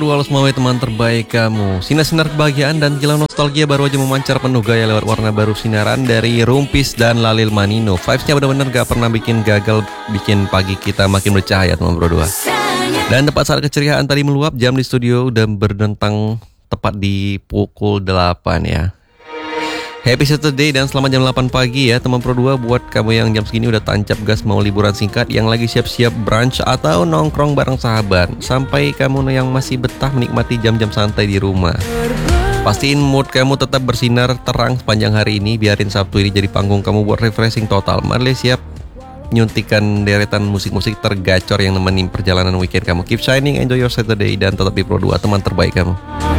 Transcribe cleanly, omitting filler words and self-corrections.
Halo semua teman terbaik kamu. Sinar-sinar kebahagiaan dan kilau nostalgia baru aja memancar penuh gaya lewat warna baru sinaran dari Rumpis dan Lalil Manino. Vibes-nya benar-benar gak pernah bikin gagal, bikin pagi kita makin bercahaya teman bro dua. Dan tepat saat keceriaan tadi meluap, jam di studio udah berdentang tepat di pukul 8 ya. Happy Saturday dan selamat jam 8 pagi ya teman Pro 2. Buat kamu yang jam segini udah tancap gas mau liburan singkat, yang lagi siap-siap brunch atau nongkrong bareng sahabat, sampai kamu yang masih betah menikmati jam-jam santai di rumah. Pastiin mood kamu tetap bersinar terang sepanjang hari ini. Biarin Sabtu ini jadi panggung kamu buat refreshing total. Mari siap nyuntikan deretan musik-musik tergacor yang nemenin perjalanan weekend kamu. Keep shining, enjoy your Saturday, dan tetap di Pro 2, teman terbaik kamu.